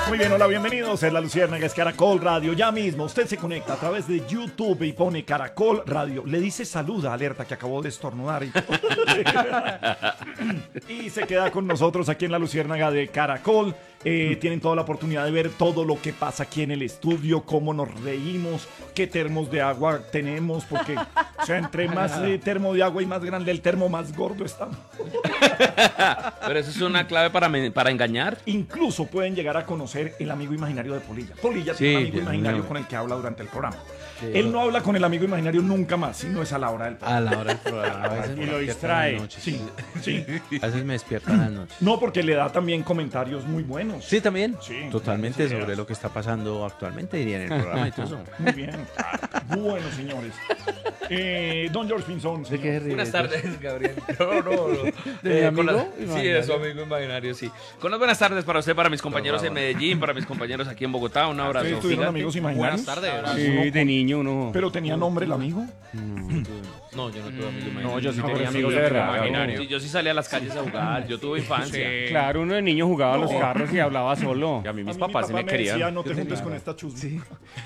Muy bien, hola, bienvenidos. Es La Luciérnaga, es Caracol Radio. Ya mismo usted se conecta a través de YouTube y pone Caracol Radio. Le dice saluda, alerta, que acabó de estornudar. Y se queda con nosotros aquí en La Luciérnaga de Caracol. Tienen toda la oportunidad de ver todo lo que pasa aquí en el estudio, cómo nos reímos, qué termos de agua tenemos, porque, o sea, entre más termo de agua y más grande el termo, más gordo estamos. Pero eso es una clave para engañar. Incluso pueden llegar a conocer el amigo imaginario de Polilla. Polilla tiene un amigo imaginario con el que habla durante el programa. Sí, él no habla con el amigo imaginario nunca más, sino es a la hora del programa. A la hora del programa. A veces y lo distrae. Sí, sí. A veces me despierta en las noches. No, porque le da también comentarios muy buenos. Sí, también. Sí, totalmente sobre lo que está pasando actualmente, diría en el programa y todo eso. Muy bien. Bueno, señores. Don George Pinzón. Buenas tardes, Gabriel. No. ¿De mi amigo? Sí, de su amigo imaginario, sí. Con las buenas tardes para usted, para mis compañeros en Medellín, para mis compañeros aquí en Bogotá. Un abrazo. ¿Ustedes tuvieron amigos imaginarios? Buenas tardes. Sí, de niño uno. ¿Pero tenía nombre el amigo? No, yo no tuve amigos imaginarios. No, yo sí tenía amigos de verdad. Sí, yo sí salía a las calles a jugar. Yo tuve infancia. Sí. Claro, uno de niño jugaba a los carros y hablaba solo. Y a mí mis papás sí me querían. Decía, no te juntes con esta chusma. Sí.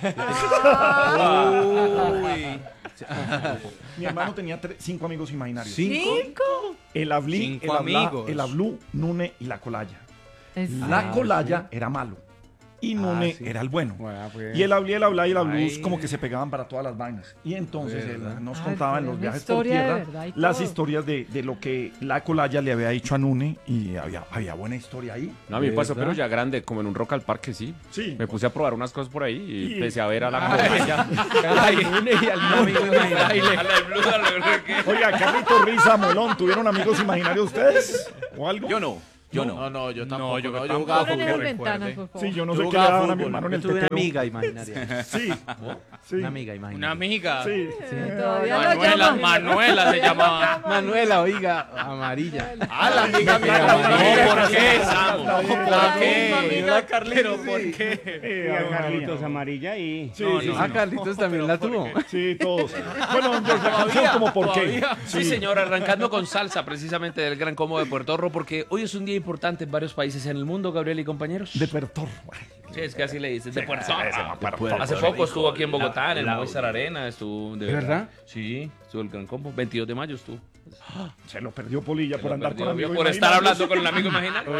Mi hermano tenía 5 amigos imaginarios. ¿Cinco? El Ablí, el Ablú, Nune y la Colaya. La Colaya era malo y Nune era el bueno. Pues. Y el Ablí, el Ablá y el Ablús como que se pegaban para todas las vainas. Y entonces él nos contaba en los viajes por tierra las historias de lo que la Colaya le había dicho a Nune, y había buena historia ahí. No, a mí me pasó, pero ya grande, como en un Rock al Parque, sí. Me puse a probar unas cosas por ahí y empecé a ver a la Colaya. Al Nune y al amigo imaginario. Oiga, Carlito, Risa, Molón, ¿tuvieron amigos imaginarios ustedes? ¿O algo? Yo no. Yo tampoco. Yo jugaba fútbol. Sí, yo no sé qué le daban a mi hermano en el tetero. Yo tuve una amiga imaginaria. Sí. Una amiga imaginaria. Una amiga. Sí. Manuela se llamaba. Manuela, oiga, amarilla. La amiga mía. ¿Por qué, Samu? ¿Por qué? Manuela Carlero, ¿por qué? Carlitos amarilla y... Carlitos también la tuvo. Sí, todos. Bueno, la canción como ¿por qué? Sí, señor, arrancando con salsa precisamente del Gran Combo de Puerto Rico, porque hoy es un día importante en varios países en el mundo, Gabriel y compañeros. De Puerto. Sí, es que así le dicen, de Puerto Rico. Hace poco estuvo aquí en Bogotá, en el Movistar Arena, estuvo... ¿De verdad? Sí, estuvo el Gran Combo, 22 de mayo estuvo. Se lo perdió Polilla por andar con amigos. Por estar hablando con el amigo imaginario.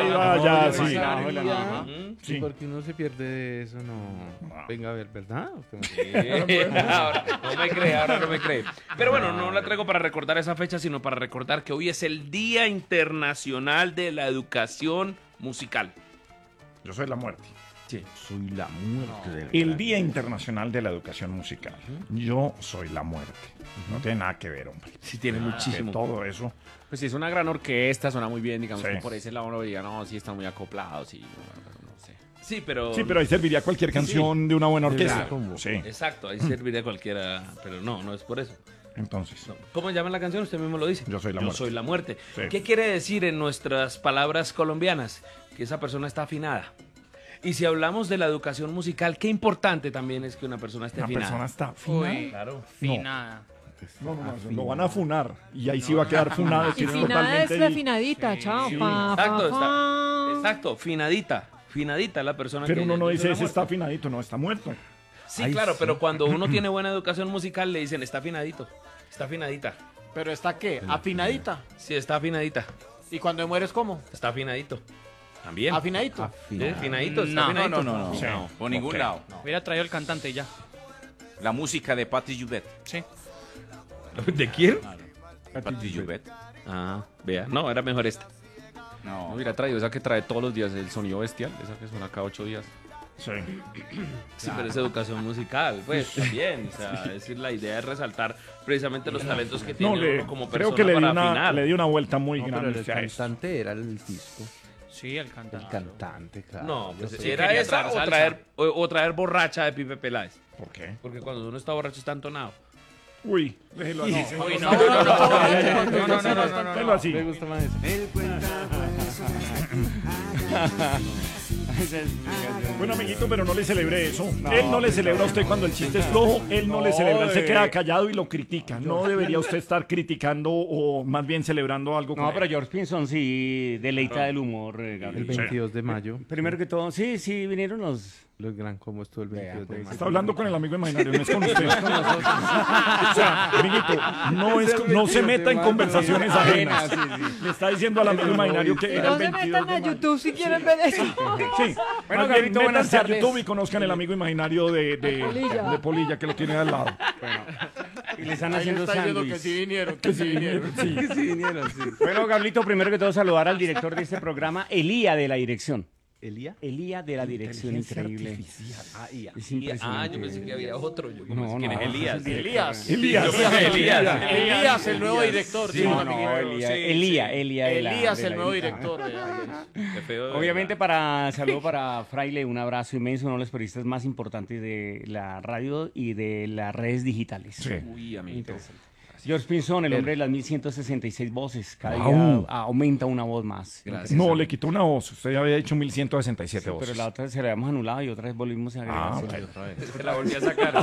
Sí, porque uno se pierde de eso, no. Venga a ver, ¿verdad? Ahora no me cree. Pero bueno, no la traigo para recordar esa fecha, sino para recordar que hoy es el Día Internacional de la Educación Musical. Yo soy la muerte. Sí. Soy la muerte. El Día Internacional de la Educación Musical. Yo soy la muerte. No tiene nada que ver, hombre. Sí, tiene muchísimo. Todo eso. Pues sí, es una gran orquesta, suena muy bien, digamos, Sí. que por ese lado uno diga, no, sí están muy acoplados y no sé. Sí, pero ahí serviría cualquier canción de una buena orquesta. Claro. Sí. Exacto, ahí serviría cualquiera, pero no es por eso. Entonces, No. ¿Cómo llama la canción? Usted mismo lo dice. Yo soy la muerte. Soy la muerte. Sí. ¿Qué quiere decir en nuestras palabras colombianas? Que esa persona está afinada. Y si hablamos de la educación musical, qué importante también es que una persona esté una afinada. persona está afinada. Claro. Finada. No, lo van a funar. Y ahí sí va a quedar funado. Y finada es refinadita, chao. Exacto, finadita la persona. Pero que uno no dice, ese muerto. está afinadito, no, está muerto. Sí, claro, pero cuando uno tiene buena educación musical le dicen, está afinadito, está afinadita. ¿Pero está qué? ¿Afinadita? Sí, está afinadita, ¿Y cuando mueres cómo? está afinadito. También. ¿Afinadito? ¿Sí? Afinadito, está No, afinadito. No. Sí. Por ningún lado. Hubiera traído el cantante y ya. La música de Patti Joubert. Sí. ¿De quién? Patti Joubert. Ah, vea, no, era mejor esta. No No. hubiera traído esa que trae todos los días el sonido bestial, esa que suena cada 8 días. Sí. Sí, pero es educación musical, pues también. O sea, es decir, la idea es resaltar precisamente los talentos que No, tiene uno como persona creo que para afinar. le di una vuelta muy No, pero grande el a eso. cantante era el disco. Sí, el cantante. El cantante, claro. No, pues Sí, era quería esa traer salsa. o traer borracha de Pipe Peláez. ¿Por qué? Porque cuando uno está borracho está entonado. Uy, déjelo así. Uy, no. Déjelo así. Me gusta más eso. Bueno, amiguito, pero no le celebre eso. Él no le celebra a usted cuando el chiste es flojo. Él no le celebra. Él se queda callado y lo critica. No debería usted estar criticando o más bien celebrando algo. No, pero George Pinson sí deleita del humor, Gabriel. El 22 de mayo. Primero que todo, sí, vinieron los gran combo estuvo el 22 de mayo. Está hablando con el amigo imaginario, no es con usted. O sea, amiguito, no se meta en conversaciones ajenas. Le está diciendo al amigo imaginario que era No el se 22 metan de a mayo. YouTube si quieren ver eso. Sí. Bueno, Más bien, Gabrito, buenas métanse a tardes. YouTube y conozcan el amigo imaginario de Polilla, que lo tiene al lado. y le están haciendo sándwich. que sí vinieron, que sí vinieron. Bueno, Gablito, primero que todo saludar al director de este programa, Elía de la dirección. ¿Elía? Elía de la dirección, increíble. Es impresionante. yo pensé que había otro. Yo, No, ¿quién es Elías? Elías. Elías. El nuevo director. Sí, dijo no, un amiguito. Elía de la- Elías, de la el nuevo dirección. director. Qué feo, de Obviamente verdad. saludo para Fraile, un abrazo inmenso, uno de los periodistas más importantes de la radio y de las redes digitales. Uy, amiguito. George Pinson, el hombre de las 1166 voces, cada Wow. día aumenta una voz más. Gracias. No, le quitó una voz. Usted ya había dicho 1167 Pero voces. la otra se la habíamos anulado y otra vez volvimos a agregar. ok. Se la volví a sacar,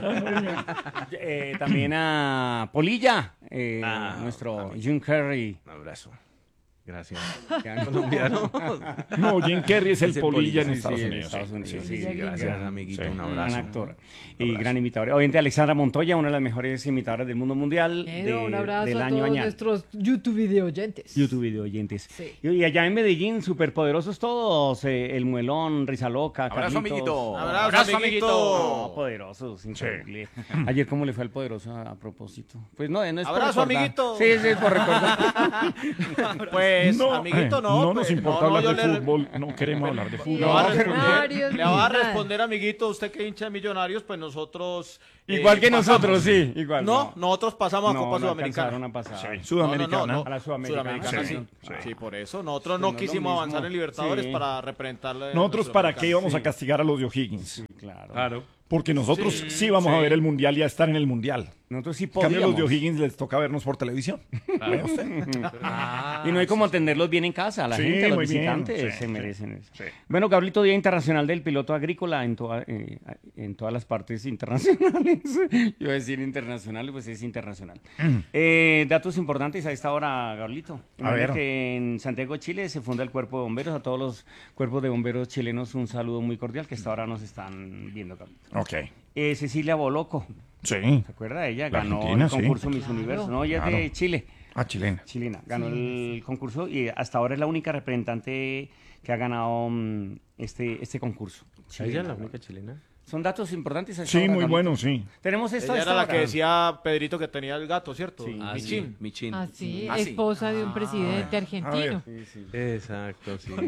sí. También a Polilla, nuestro Jim Carrey. Un abrazo. Gracias. Colombiano. No, Jim Carrey es el Ese Polilla en Sí, Estados en Unidos. Estados Unidos, Sí. sí, Gracias, Gran- amiguito. Sí. Un Gran abrazo. actor y gran imitador. Obviamente Alexandra Montoya, una de las mejores imitadoras del mundo mundial Un abrazo del a año todos añal. nuestros YouTube video oyentes. YouTube video oyentes. Sí. Y allá en Medellín, superpoderosos todos, el Muelón, Risa Loca, Abrazo, Carlitos. amiguito. Abrazo, amiguito. No, poderosos, increíble. Ayer, ¿cómo le fue al poderoso a propósito? Pues no es por Abrazo, recordar. amiguito. Sí, es por recordar. Pues, amiguito, no. no pues, nos importa no, hablar yo de le- fútbol. No queremos hablar de fútbol. Le va a Millonarios, le va a nada. responder, amiguito, usted que hincha de Millonarios, pues nosotros... Igual que pasamos. nosotros, sí. Igual. No, nosotros pasamos a no, Copa no Sudamericana. alcanzaron a pasar. Sudamericana. No, A la Sudamericana. Sudamericana, Sí, sí. Por eso. Nosotros Sí, no no es lo quisimos mismo. avanzar en Libertadores Sí. para representarle. Nosotros, ¿para qué íbamos Sí. a castigar a los de O'Higgins? Claro. Porque nosotros sí vamos a ver el mundial y a estar en el mundial. Nosotros sí En cambio, los de podíamos. O'Higgins les toca vernos por televisión. ¿Ve usted? Y no hay como atenderlos bien en casa. La Sí, gente, los muy bien. visitantes Sí, se sí, merecen eso. sí. Bueno, Gabrielito, Día Internacional del Piloto Agrícola en todas las partes internacionales. Yo iba a decir internacional, pues es internacional. Datos importantes a esta hora, Gabrielito. A ver. Que en Santiago, Chile, se funda el Cuerpo de Bomberos. A todos los cuerpos de bomberos chilenos, un saludo muy cordial que hasta ahora nos están viendo, Gabrielito. Ok. Cecilia Boloco, Sí. ¿se acuerda? Ella La ganó argentina, el sí. concurso Miss Universo. No, ella es Claro. de Chile. Ah, chilena. Chilena, ganó el concurso y hasta ahora es la única representante que ha ganado este concurso. ¿Ella es la única chilena? Son datos importantes. a esta Sí, hora, muy Carlos. bueno, sí. Tenemos esto a Ella esta era la hora. que decía Pedrito que tenía el gato, ¿cierto? Sí. Ah, Michín. Michín. Así, Ah, sí. esposa de un presidente argentino. Exacto, sí.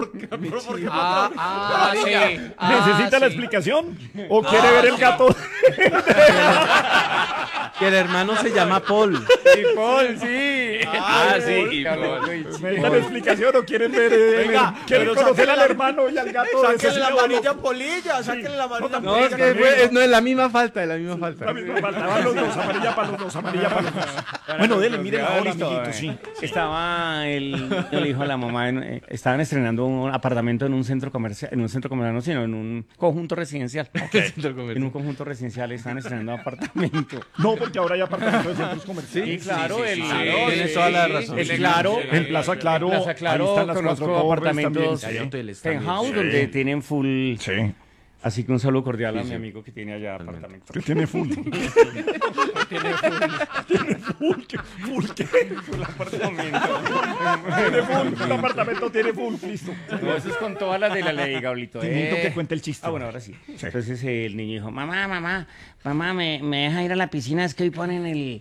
¿Necesita la explicación? ¿O quiere ver el gato? Que el hermano se llama Paul. Sí, Paul, sí. Sí. ¿Necesita la explicación o quieren ver? Venga, ¿Quieren pero conocer sáquenle al la- hermano y al gato? de Sáquenle la Cecilia manilla Boloco? Polilla, sáquenle la manilla No, es que no es la misma falta, es la misma falta. La misma falta, van los dos, amarilla para los dos, amarilla para los dos. Bueno, dele, miren ahora, Listo, amiguito, sí. Estaba el hijo de la mamá, estaban estrenando un apartamento en un centro comercial, no, sino en un conjunto residencial. En un conjunto residencial estaban estrenando apartamento. No, porque ahora hay apartamentos de centros comerciales. Sí, claro, Tienes toda la razón. El Claro, En Plaza Claro, Plaza Claro, ahí están las conozco cuatro torres apartamentos también, sí. hoteles también. penthouse Sí. donde tienen full. Sí, Así que un saludo cordial a mi amigo que tiene allá apartamento. que tiene full. Tiene full, ¿qué? Full, ¿qué? Tiene full, el apartamento tiene full, listo. No, eso es con todas las de la ley, Gablito. Te invito que cuente el chiste. Ah, bueno, ahora sí. Entonces el niño dijo, mamá, me deja ir a la piscina, es que hoy ponen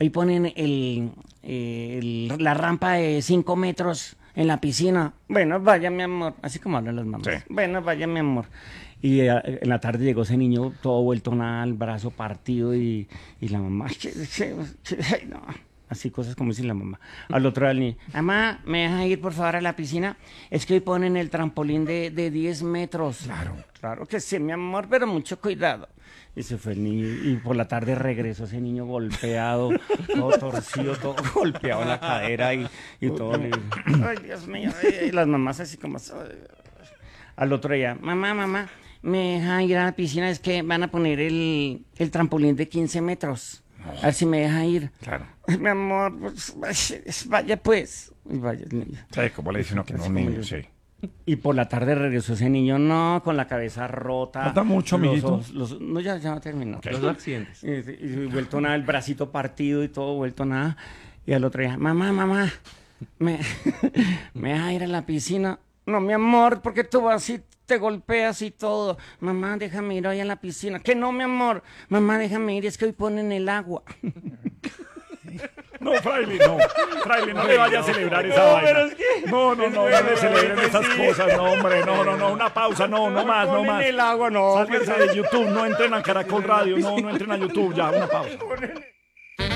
la rampa de 5 metros en la piscina. Bueno, vaya, mi amor. Así como hablan las mamás. Sí. Bueno, vaya, mi amor. Y en la tarde llegó ese niño todo vuelto nada, el brazo partido y la mamá, ay, no. Así cosas como dice la mamá. Al otro día el niño, mamá, ¿me deja ir por favor a la piscina? Es que hoy ponen el trampolín de 10 metros. Claro que sí, mi amor, pero mucho cuidado. Y se fue el niño y por la tarde regresó ese niño golpeado, todo torcido, todo golpeado en la cadera y todo. Ay, Dios mío, y las mamás así como... Al otro día, mamá, me deja ir a la piscina, es que van a poner el trampolín de 15 metros. A ver si me deja ir. Claro. Mi amor, pues, vaya pues. Y vaya el niño. Sí, como le dice uno que no es un niño, sí. Y por la tarde regresó ese niño, no, con la cabeza rota. ¿Falta mucho, amiguito? No, ya no terminó. Okay. Los accidentes. Y vuelto nada, el bracito partido y todo, vuelto nada. Y al otro día, mamá, me deja ir a la piscina. No, mi amor, porque tú vas y te golpeas y todo. Mamá, déjame ir hoy a la piscina. Que no, mi amor. Mamá, déjame ir, es que hoy ponen el agua. No, Fraile, no le vaya a celebrar esa vaina. Pero es que... No le celebren esas cosas, no, hombre, no, una pausa, no más. Ponen el agua, no. Sálganse de YouTube, no entren a Caracol Radio, no entren a YouTube, ya, una pausa.